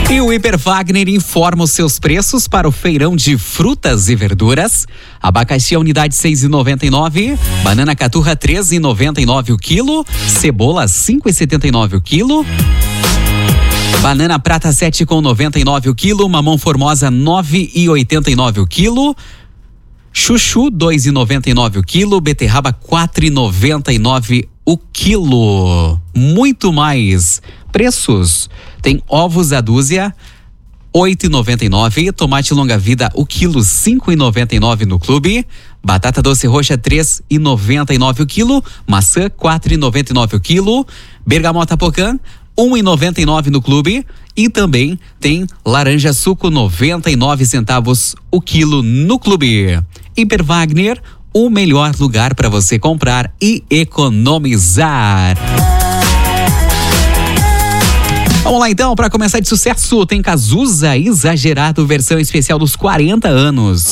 E o Hiper Wagner informa os seus preços para o feirão de frutas e verduras. Abacaxi a unidade 6,99, banana caturra 13,99 o quilo, cebola 5,79 o quilo, banana prata 7,99 o quilo, mamão formosa 9,89 o quilo, chuchu 2,99 o quilo, beterraba 4,99 o quilo. Muito mais preços. Tem ovos a dúzia 8,99, tomate longa vida o quilo 5,99 no clube, batata doce roxa 3,99 o quilo, maçã 4,99 o quilo, bergamota pocã 1,99 no clube e também tem laranja suco 99 centavos o quilo no clube. Hiper Wagner, o melhor lugar para você comprar e economizar. Vamos lá então, para começar de sucesso, tem Cazuza Exagerado, versão especial dos 40 anos.